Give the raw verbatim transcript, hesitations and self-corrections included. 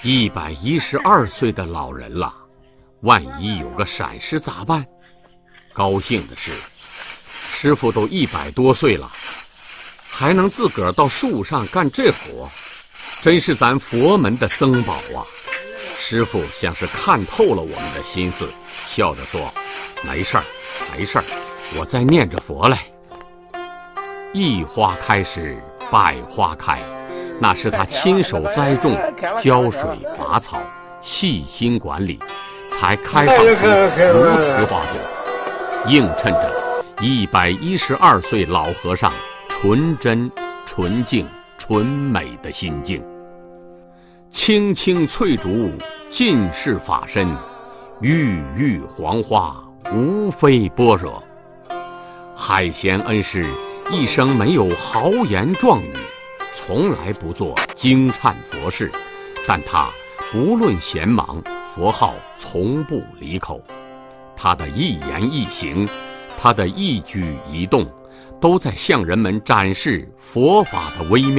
一百一十二岁的老人了，万一有个闪失咋办？高兴的是，师傅都一百多岁了，还能自个儿到树上干这活，真是咱佛门的僧宝啊！师傅像是看透了我们的心思，笑着说：“没事儿，没事儿，我在念着佛嘞。”一花开时，百花开，那是他亲手栽种、浇水、拔草、细心管理，才开放出如此花朵，映衬着一百一十二岁老和尚纯真、纯净、纯美的心境。青青翠竹尽是法身，郁郁黄花无非般若。海贤恩师一生没有豪言壮语，从来不做惊颤佛事，但他不论闲忙，佛号从不离口。他的一言一行，他的一举一动，都在向人们展示佛法的微妙。